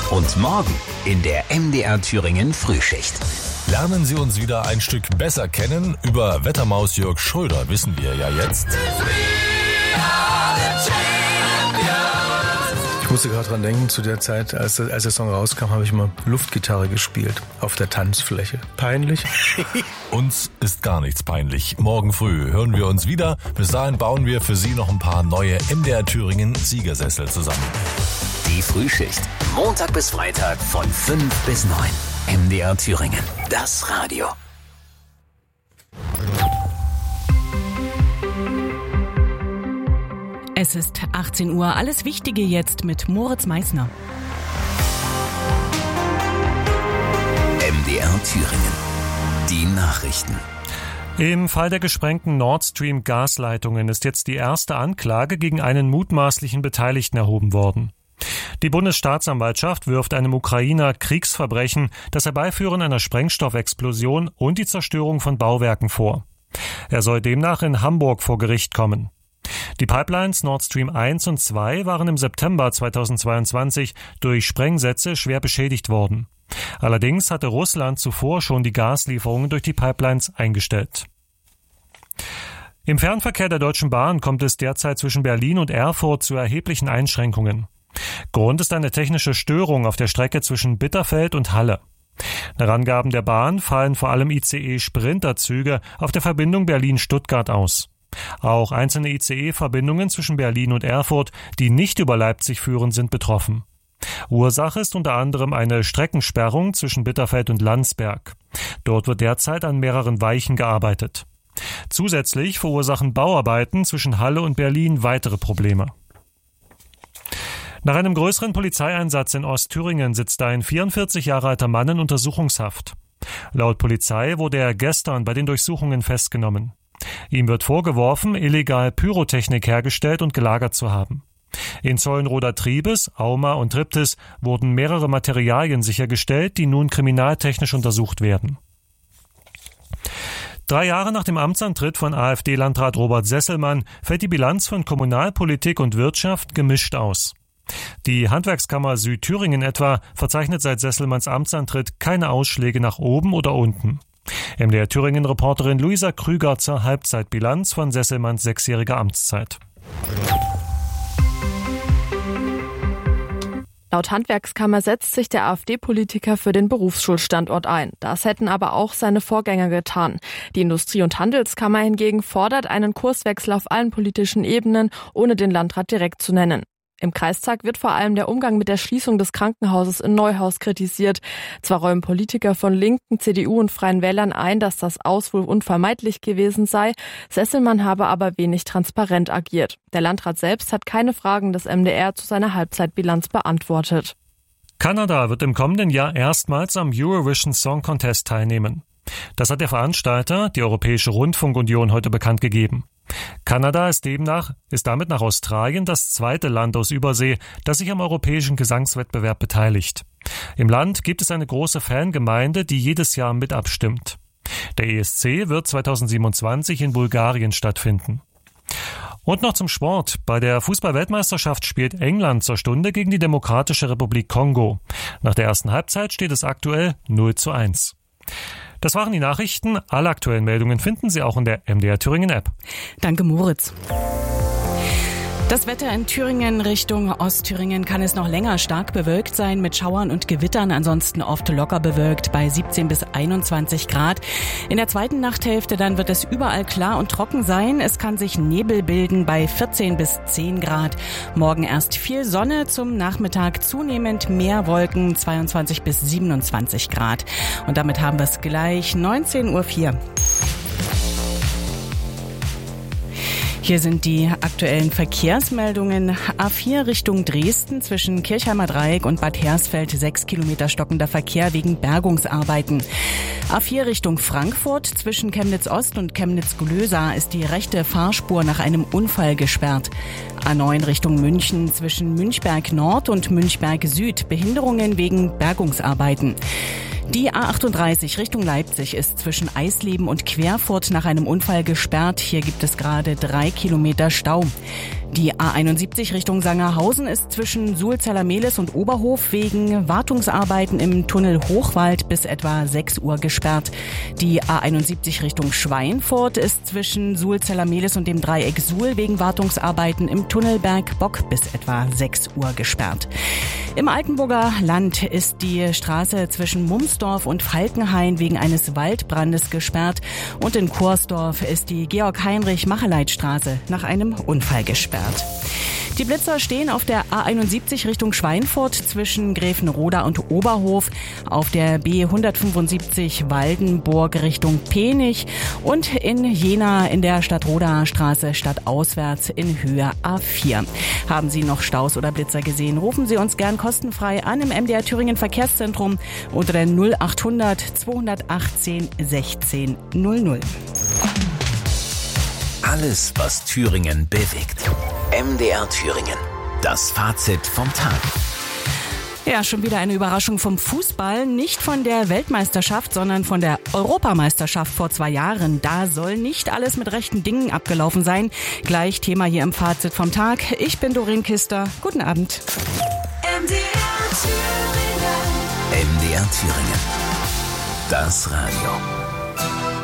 Und morgen in der MDR Thüringen Frühschicht. Lernen Sie uns wieder ein Stück besser kennen. Über Wettermaus Jörg Schröder wissen wir ja jetzt. Ich musste gerade dran denken, zu der Zeit, als der Song rauskam, habe ich mal Luftgitarre gespielt auf der Tanzfläche. Peinlich? Uns ist gar nichts peinlich. Morgen früh hören wir uns wieder. Bis dahin bauen wir für Sie noch ein paar neue MDR Thüringen Siegersessel zusammen. Die Frühschicht. Montag bis Freitag von 5 bis 9. MDR Thüringen. Das Radio. Es ist 18 Uhr. Alles Wichtige jetzt mit Moritz Meissner. MDR Thüringen. Die Nachrichten. Im Fall der gesprengten Nord Stream Gasleitungen ist jetzt die erste Anklage gegen einen mutmaßlichen Beteiligten erhoben worden. Die Bundesstaatsanwaltschaft wirft einem Ukrainer Kriegsverbrechen, das Herbeiführen einer Sprengstoffexplosion und die Zerstörung von Bauwerken vor. Er soll demnach in Hamburg vor Gericht kommen. Die Pipelines Nord Stream 1 und 2 waren im September 2022 durch Sprengsätze schwer beschädigt worden. Allerdings hatte Russland zuvor schon die Gaslieferungen durch die Pipelines eingestellt. Im Fernverkehr der Deutschen Bahn kommt es derzeit zwischen Berlin und Erfurt zu erheblichen Einschränkungen. Grund ist eine technische Störung auf der Strecke zwischen Bitterfeld und Halle. Nach Angaben der Bahn fallen vor allem ICE-Sprinterzüge auf der Verbindung Berlin-Stuttgart aus. Auch einzelne ICE-Verbindungen zwischen Berlin und Erfurt, die nicht über Leipzig führen, sind betroffen. Ursache ist unter anderem eine Streckensperrung zwischen Bitterfeld und Landsberg. Dort wird derzeit an mehreren Weichen gearbeitet. Zusätzlich verursachen Bauarbeiten zwischen Halle und Berlin weitere Probleme. Nach einem größeren Polizeieinsatz in Ostthüringen sitzt ein 44 Jahre alter Mann in Untersuchungshaft. Laut Polizei wurde er gestern bei den Durchsuchungen festgenommen. Ihm wird vorgeworfen, illegal Pyrotechnik hergestellt und gelagert zu haben. In Zeulenroder Triebes, Auma und Triptis wurden mehrere Materialien sichergestellt, die nun kriminaltechnisch untersucht werden. 3 Jahre nach dem Amtsantritt von AfD-Landrat Robert Sesselmann fällt die Bilanz von Kommunalpolitik und Wirtschaft gemischt aus. Die Handwerkskammer Südthüringen etwa verzeichnet seit Sesselmanns Amtsantritt keine Ausschläge nach oben oder unten. MDR Thüringen-Reporterin Luisa Krüger zur Halbzeitbilanz von Sesselmanns 6-jähriger Amtszeit. Laut Handwerkskammer setzt sich der AfD-Politiker für den Berufsschulstandort ein. Das hätten aber auch seine Vorgänger getan. Die Industrie- und Handelskammer hingegen fordert einen Kurswechsel auf allen politischen Ebenen, ohne den Landrat direkt zu nennen. Im Kreistag wird vor allem der Umgang mit der Schließung des Krankenhauses in Neuhaus kritisiert. Zwar räumen Politiker von Linken, CDU und Freien Wählern ein, dass das Aus wohl unvermeidlich gewesen sei. Sesselmann habe aber wenig transparent agiert. Der Landrat selbst hat keine Fragen des MDR zu seiner Halbzeitbilanz beantwortet. Kanada wird im kommenden Jahr erstmals am Eurovision Song Contest teilnehmen. Das hat der Veranstalter, die Europäische Rundfunkunion, heute bekannt gegeben. Kanada ist damit nach Australien das zweite Land aus Übersee, das sich am europäischen Gesangswettbewerb beteiligt. Im Land gibt es eine große Fangemeinde, die jedes Jahr mit abstimmt. Der ESC wird 2027 in Bulgarien stattfinden. Und noch zum Sport. Bei der Fußball-Weltmeisterschaft spielt England zur Stunde gegen die Demokratische Republik Kongo. Nach der ersten Halbzeit steht es aktuell 0:1. Das waren die Nachrichten. Alle aktuellen Meldungen finden Sie auch in der MDR Thüringen App. Danke, Moritz. Das Wetter in Thüringen Richtung Ostthüringen kann es noch länger stark bewölkt sein mit Schauern und Gewittern, ansonsten oft locker bewölkt bei 17 bis 21 Grad. In der zweiten Nachthälfte dann wird es überall klar und trocken sein. Es kann sich Nebel bilden bei 14 bis 10 Grad. Morgen erst viel Sonne, zum Nachmittag zunehmend mehr Wolken, 22 bis 27 Grad. Und damit haben wir es gleich 19:04 Uhr. Hier sind die aktuellen Verkehrsmeldungen. A4 Richtung Dresden zwischen Kirchheimer Dreieck und Bad Hersfeld 6 Kilometer stockender Verkehr wegen Bergungsarbeiten. A4 Richtung Frankfurt zwischen Chemnitz Ost und Chemnitz Glösa ist die rechte Fahrspur nach einem Unfall gesperrt. A9 Richtung München zwischen Münchberg Nord und Münchberg Süd Behinderungen wegen Bergungsarbeiten. Die A38 Richtung Leipzig ist zwischen Eisleben und Querfurt nach einem Unfall gesperrt. Hier gibt es gerade 3 Kilometer Stau. Die A71 Richtung Sangerhausen ist zwischen Sulzerla-Mehlis und Oberhof wegen Wartungsarbeiten im Tunnel Hochwald bis etwa 6 Uhr gesperrt. Die A71 Richtung Schweinfurt ist zwischen Sulzerla-Mehlis und dem Dreieck Suhl wegen Wartungsarbeiten im Tunnel Bergbock bis etwa 6 Uhr gesperrt. Im Altenburger Land ist die Straße zwischen Mumsdorf und Falkenhain wegen eines Waldbrandes gesperrt und in Kursdorf ist die Georg-Heinrich-Macheleit-Straße nach einem Unfall gesperrt. Die Blitzer stehen auf der A71 Richtung Schweinfurt zwischen Gräfenroda und Oberhof, auf der B175 Waldenburg Richtung Penich und in Jena in der Stadtroder Straße stadtauswärts in Höhe A4. Haben Sie noch Staus oder Blitzer gesehen? Rufen Sie uns gern kostenfrei an im MDR Thüringen Verkehrszentrum unter der 0800 218 16 00. Alles, was Thüringen bewegt. MDR Thüringen. Das Fazit vom Tag. Ja, schon wieder eine Überraschung vom Fußball. Nicht von der Weltmeisterschaft, sondern von der Europameisterschaft vor 2 Jahren. Da soll nicht alles mit rechten Dingen abgelaufen sein. Gleich Thema hier im Fazit vom Tag. Ich bin Doreen Kister. Guten Abend. MDR Thüringen. MDR Thüringen. Das Radio.